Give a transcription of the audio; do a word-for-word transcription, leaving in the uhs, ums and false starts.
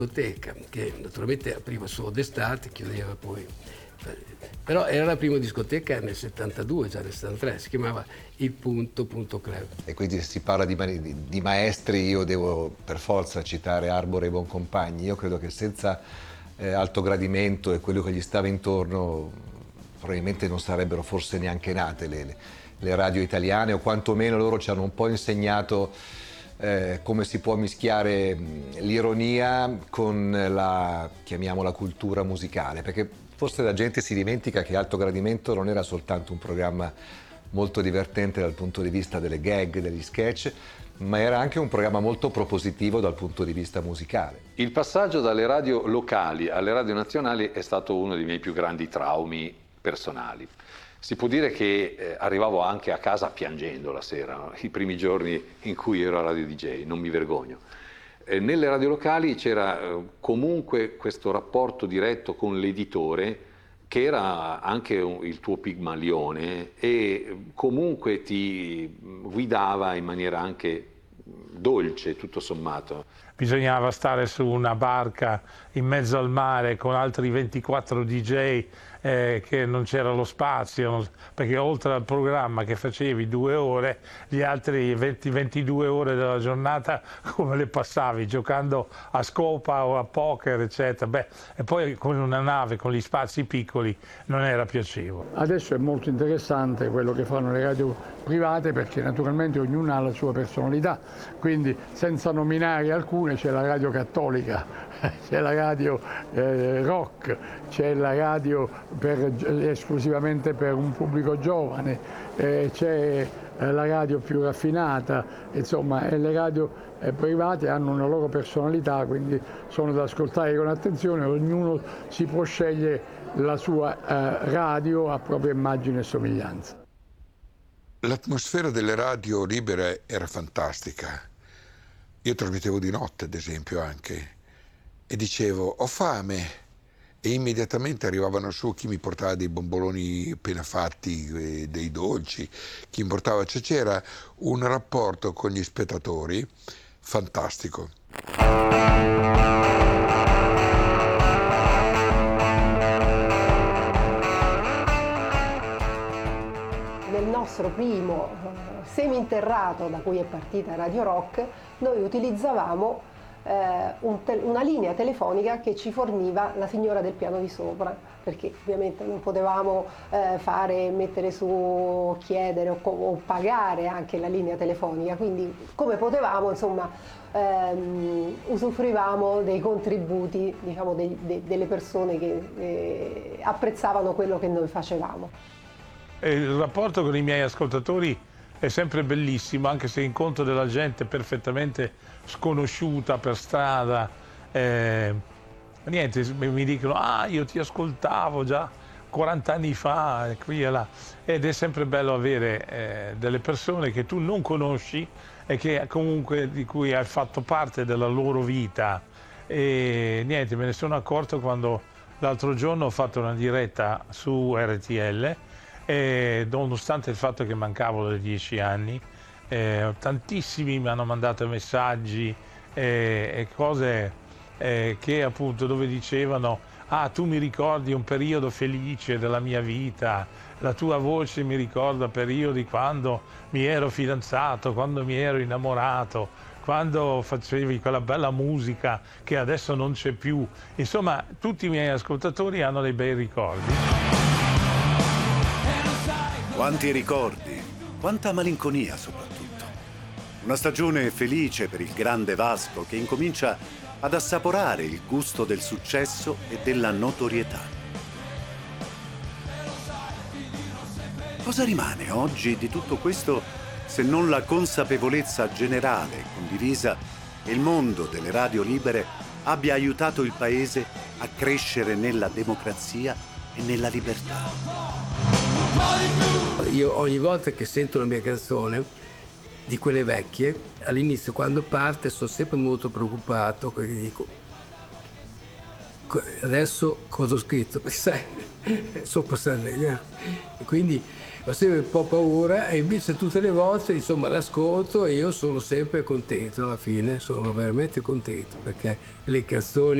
discoteca, che naturalmente apriva solo d'estate, chiudeva poi. Però era la prima discoteca nel settantadue, già nel settantatré, si chiamava Il Punto Punto Club. E quindi se si parla di, di, di maestri, io devo per forza citare Arbore e Boncompagni. Io credo che senza eh, Alto Gradimento e quello che gli stava intorno probabilmente non sarebbero forse neanche nate le, le, le radio italiane, o quantomeno loro ci hanno un po' insegnato eh, come si può mischiare l'ironia con la, chiamiamola, cultura musicale, perché forse la gente si dimentica che Alto Gradimento non era soltanto un programma molto divertente dal punto di vista delle gag, degli sketch, ma era anche un programma molto propositivo dal punto di vista musicale. Il passaggio dalle radio locali alle radio nazionali è stato uno dei miei più grandi traumi personali. Si può dire che eh, arrivavo anche a casa piangendo la sera, no? I primi giorni in cui ero a Radio D J, non mi vergogno. Eh, nelle radio locali c'era eh, comunque questo rapporto diretto con l'editore, che era anche un, il tuo Pigmalione, e comunque ti guidava in maniera anche dolce, tutto sommato. Bisognava stare su una barca in mezzo al mare con altri ventiquattro D J, eh, che non c'era lo spazio, perché oltre al programma che facevi due ore, gli altri venti ventidue ore della giornata come le passavi? Giocando a scopa o a poker, eccetera. Beh, e poi con una nave con gli spazi piccoli non era piacevole. Adesso è molto interessante quello che fanno le radio private, perché naturalmente ognuna ha la sua personalità, quindi senza nominare alcune c'è la radio cattolica, c'è la radio eh, rock, c'è la radio per, esclusivamente per un pubblico giovane, eh, c'è eh, la radio più raffinata, insomma, e le radio eh, private hanno una loro personalità, quindi sono da ascoltare con attenzione, ognuno si può scegliere la sua eh, radio a propria immagine e somiglianza. L'atmosfera delle radio libere era fantastica. Io trasmettevo di notte, ad esempio, anche, e dicevo ho fame, e immediatamente arrivavano su chi mi portava dei bomboloni appena fatti, dei dolci, chi mi portava, cioè c'era un rapporto con gli spettatori fantastico. Nel nostro primo eh, seminterrato da cui è partita Radio Rock, noi utilizzavamo eh, un una linea telefonica che ci forniva la signora del piano di sopra, perché ovviamente non potevamo eh, fare, mettere su, chiedere o, o pagare anche la linea telefonica, quindi come potevamo, insomma, ehm, usufruivamo dei contributi, diciamo, dei, de, delle persone che eh, apprezzavano quello che noi facevamo. Il rapporto con i miei ascoltatori è sempre bellissimo, anche se incontro della gente perfettamente sconosciuta per strada. Eh, niente, mi dicono, ah, io ti ascoltavo già quaranta anni fa, qui e là. Ed è sempre bello avere eh, delle persone che tu non conosci e che comunque di cui hai fatto parte della loro vita. E niente, me ne sono accorto quando l'altro giorno ho fatto una diretta su R T L, e nonostante il fatto che mancavo dai dieci anni, eh, tantissimi mi hanno mandato messaggi eh, e cose eh, che appunto dove dicevano ah, tu mi ricordi un periodo felice della mia vita, la tua voce mi ricorda periodi quando mi ero fidanzato, quando mi ero innamorato, quando facevi quella bella musica che adesso non c'è più. Insomma, tutti i miei ascoltatori hanno dei bei ricordi. Quanti ricordi, quanta malinconia soprattutto. Una stagione felice per il grande Vasco che incomincia ad assaporare il gusto del successo e della notorietà. Cosa rimane oggi di tutto questo se non la consapevolezza generale e condivisa che il mondo delle radio libere abbia aiutato il Paese a crescere nella democrazia e nella libertà? Io ogni volta che sento una mia canzone, di quelle vecchie, all'inizio quando parte sono sempre molto preoccupato, perché dico adesso cosa ho scritto? Perché sai, sono passate, eh? E quindi ho sempre un po' paura, e invece tutte le volte insomma l'ascolto e io sono sempre contento, alla fine sono veramente contento, perché le canzoni